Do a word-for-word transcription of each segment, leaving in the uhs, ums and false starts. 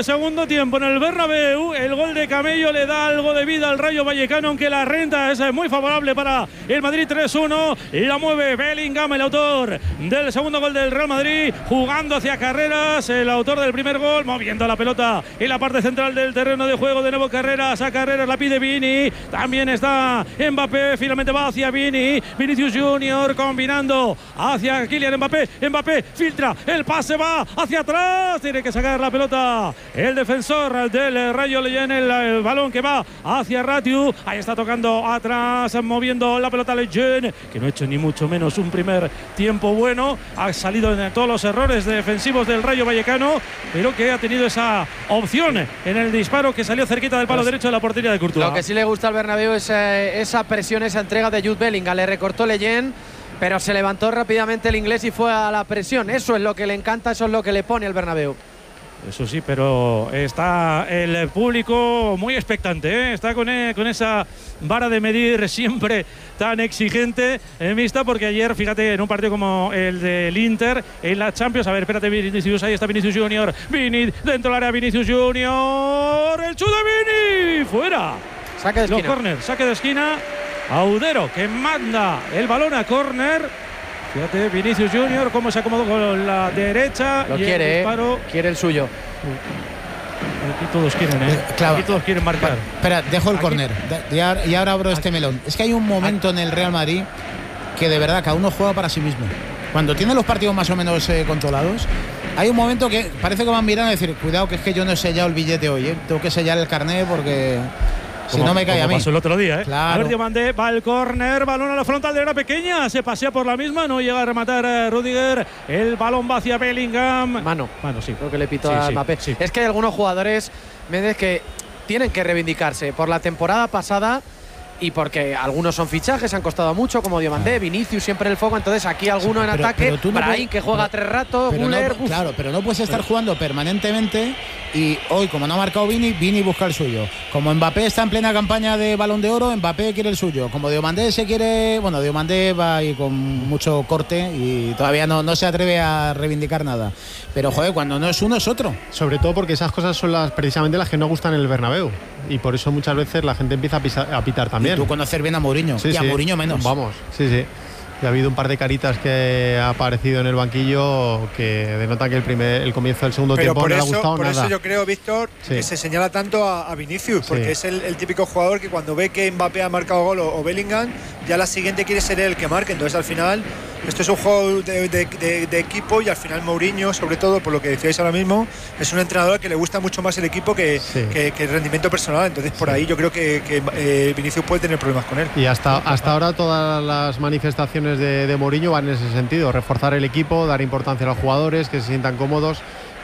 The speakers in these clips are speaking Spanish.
del segundo tiempo en el Bernabéu. El gol de Camello le da algo de vida al Rayo Vallecano, aunque la renta es muy favorable para el Madrid. Tres uno, la mueve Bellingham, el autor del segundo gol del Real Madrid, jugando hacia Carreras, el autor del primer gol, moviendo la pelota en la parte central del terreno de juego. De nuevo Carreras, a Carreras la pide Vini, también está Mbappé, finalmente va hacia Vini, Vinicius Junior combinando hacia Kylian Mbappé, Mbappé filtra, el pase va hacia atrás, tiene que sacar la pelota el defensor del Rayo Leyen, el, el balón que va hacia Ratiu, ahí está tocando atrás, moviendo la pelota Leyen, que no ha hecho ni mucho menos un primer tiempo bueno, ha salido en todos los errores defensivos del Rayo Vallecano, pero que ha tenido esa opción en el disparo que salió cerquita del palo pues derecho de la portería de Courtois. Lo que sí le gusta al Bernabéu es eh, esa presión, esa entrega de Jude Bellingham. Le recortó Leyen, pero se levantó rápidamente el inglés y fue a la presión. Eso es lo que le encanta, eso es lo que le pone al Bernabéu. Eso sí, pero está el público muy expectante, ¿eh? Está con, eh, con esa vara de medir siempre tan exigente en vista, porque ayer, fíjate, en un partido como el del Inter, en la Champions, a ver, espérate, Vinicius, ahí está Vinicius Junior, Vini, dentro del área Vinicius Junior, el chute de Vini, fuera. Saque de esquina. Los córner, saque de esquina, Audero, que manda el balón a córner. Fíjate, Vinicius Junior, cómo se acomodó con la derecha. Lo y quiere, el disparo. ¿eh? Quiere el suyo. Aquí todos quieren, ¿eh? Claro. Aquí todos quieren marcar. Espera, dejo el Aquí. córner. Y ahora, y ahora abro este Aquí. melón. Es que hay un momento en el Real Madrid que de verdad cada uno juega para sí mismo. Cuando tiene los partidos más o menos eh, controlados, hay un momento que parece que van mirando y decir, cuidado que es que yo no he sellado el billete hoy, ¿eh? Tengo que sellar el carnet porque... Si Como, no me cae como a mí. pasó el otro día, ¿eh? Claro. A ver, Diomandé va al córner, balón a la frontal de la pequeña, se pasea por la misma, no llega a rematar eh, Rudiger, el balón va hacia Bellingham. Mano. Mano, sí. Creo que le pitó Sí, a sí, Mbappé. sí. Es que hay algunos jugadores, Méndez, que tienen que reivindicarse por la temporada pasada y porque algunos son fichajes, han costado mucho, como Diomandé, Vinicius siempre en el foco. Entonces aquí alguno Sí, en pero- ataque, pero tú no Brahim puedes- que juega pero- tres ratos, Pero Güler, no, uf. claro, pero no puedes estar jugando permanentemente y hoy, como no ha marcado Vini, Vini busca el suyo. Como Mbappé está en plena campaña de Balón de Oro, Mbappé quiere el suyo. Como Diomandé se quiere... Bueno, Diomandé va ahí con mucho corte y todavía no, no se atreve a reivindicar nada. Pero, joder, cuando no es uno, es otro. Sobre todo porque esas cosas son las precisamente las que no gustan en el Bernabéu. Y por eso muchas veces la gente empieza a, pisar, a pitar también. Y tú conocer bien a Mourinho. Sí, y a sí. Mourinho menos. Vamos, sí, sí. Y ha habido un par de caritas que ha aparecido en el banquillo que denotan que el primer el comienzo del segundo Pero tiempo por no le ha eso, gustado por nada. eso yo creo, Víctor, Sí. que se señala tanto a, a Vinicius, porque Sí. es el, el típico jugador que cuando ve que Mbappé ha marcado gol o, o Bellingham, ya la siguiente quiere ser él el que marque. Entonces al final, esto es un juego de, de, de, de equipo y al final Mourinho, sobre todo por lo que decíais ahora mismo, es un entrenador que le gusta mucho más el equipo que, Sí. que, que el rendimiento personal. Entonces por ahí yo creo que, que eh, Vinicius puede tener problemas con él. Y hasta, hasta ahora todas las manifestaciones de, de Mourinho van en ese sentido, reforzar el equipo, dar importancia a los jugadores, que se sientan cómodos,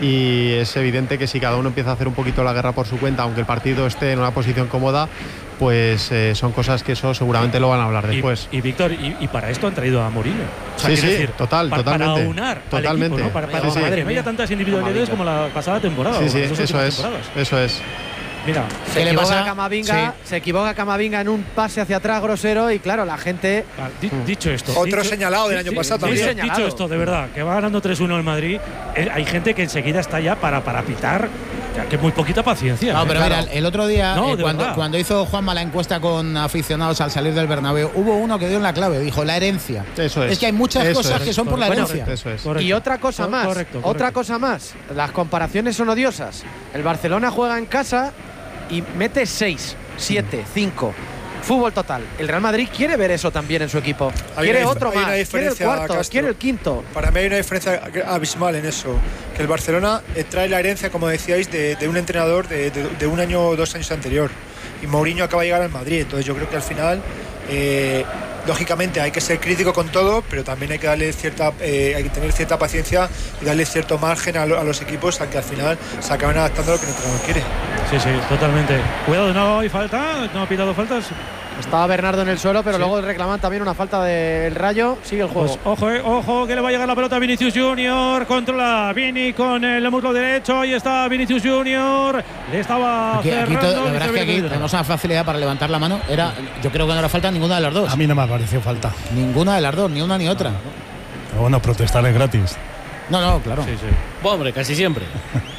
y es evidente que si cada uno empieza a hacer un poquito la guerra por su cuenta, aunque el partido esté en una posición cómoda, pues eh, son cosas que eso seguramente lo van a hablar después. Y, y Víctor, y, y para esto han traído a Mourinho. O sea, Sí, quiero sí, decir, total, para, totalmente. Para aunar Totalmente. al equipo, ¿no? Para, para Sí, sí. que no haya tantas individualidades como la pasada temporada. Sí, o sí, las dos eso últimas es, temporadas. eso es. Mira, Se ¿Qué le equivoca pasa? Camavinga, Sí. se equivoca Camavinga en un pase hacia atrás grosero y claro, la gente... ah, di- dicho esto. Otro dicho- señalado del di- año di- pasado dicho- también. Dicho esto, de verdad, que va ganando tres uno el Madrid, eh, hay gente que enseguida está ya para, para pitar, ya que muy poquita paciencia. No, ¿eh? pero Claro. mira, el otro día, No, eh, de cuando, verdad. cuando hizo Juanma la encuesta con aficionados al salir del Bernabéu, hubo uno que dio en la clave, dijo la herencia. Eso es. Es que hay muchas Eso cosas es. que son por la Bueno, herencia. Eso es. Correcto. Y otra cosa Cor- más, correcto, otra correcto. cosa más, las comparaciones son odiosas. El Barcelona juega en casa y mete seis, siete, cinco. Fútbol total. El Real Madrid quiere ver eso también en su equipo. Hay Quiere una- otro hay una más, quiere el diferencia, cuarto, Castro. quiere el quinto. Para mí hay una diferencia abismal en eso, que el Barcelona eh, trae la herencia, como decíais, de, de un entrenador de, de- de un año o dos años anterior, y Mourinho acaba de llegar al Madrid. Entonces yo creo que al final, eh, lógicamente hay que ser crítico con todo, pero también hay que darle cierta, eh, hay que tener cierta paciencia y darle cierto margen a, lo- a los equipos a que al final se acaben adaptando a lo que el entrenador quiere. Sí, sí, totalmente. Cuidado, no hay falta, no ha pitado faltas. Estaba Bernardo en el suelo, pero Sí. luego reclaman también una falta del Rayo. Sigue el juego. Pues ojo, eh, ojo, que le va a llegar la pelota a Vinicius Junior. Controla Vini con el muslo derecho. Ahí está Vinicius Junior. Le estaba Aquí, aquí cerrando. todo- la y verdad se es que viene aquí con- tenemos una facilidad para levantar la mano. Era, yo creo que no era falta ninguna de las dos. A mí no me pareció falta. Ninguna de las dos, ni una ni otra. Pero bueno, protestar es gratis. No, no, claro. Sí, sí. Bueno, hombre, casi siempre.